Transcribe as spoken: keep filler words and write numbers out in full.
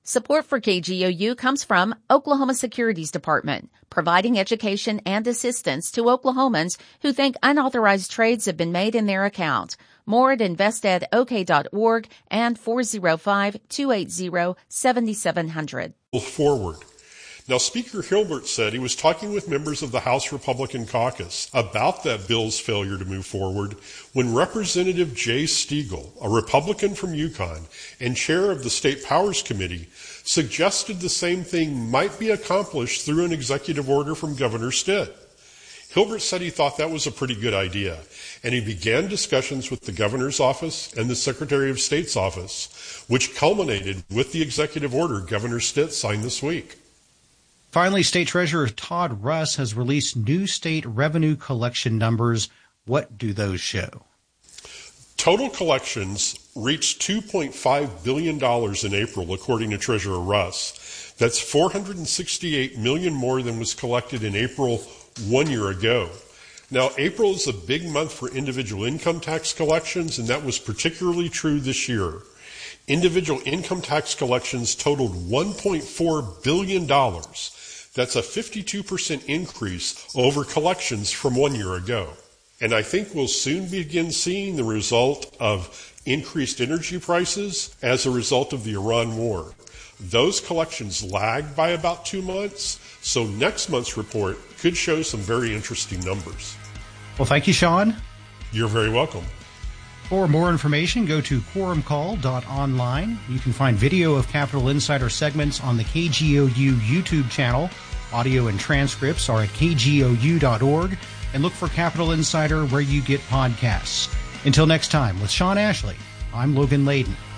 Support for K G O U comes from Oklahoma Securities Department, providing education and assistance to Oklahomans who think unauthorized trades have been made in their account. More at invest ed o k dot org and four oh five, two eight zero, seven seven zero zero. Forward. Now, Speaker Hilbert said he was talking with members of the House Republican caucus about that bill's failure to move forward when Representative Jay Stegall, a Republican from Yukon and chair of the State Powers Committee, suggested the same thing might be accomplished through an executive order from Governor Stitt. Hilbert said he thought that was a pretty good idea, and he began discussions with the governor's office and the Secretary of State's office, which culminated with the executive order Governor Stitt signed this week. Finally, State Treasurer Todd Russ has released new state revenue collection numbers. What do those show? Total collections reached two point five billion dollars in April, according to Treasurer Russ. That's four hundred sixty-eight million dollars more than was collected in April one year ago. Now, April is a big month for individual income tax collections, and that was particularly true this year. Individual income tax collections totaled one point four billion dollars. That's a fifty-two percent increase over collections from one year ago. And I think we'll soon begin seeing the result of increased energy prices as a result of the Iran war. Those collections lagged by about two months, so next month's report could show some very interesting numbers. Well, thank you, Sean. You're very welcome. For more information, go to quorum call dot online. You can find video of Capitol Insider segments on the K G O U YouTube channel. Audio and transcripts are at k g o u dot org. And look for Capitol Insider where you get podcasts. Until next time, with Sean Ashley, I'm Logan Layden.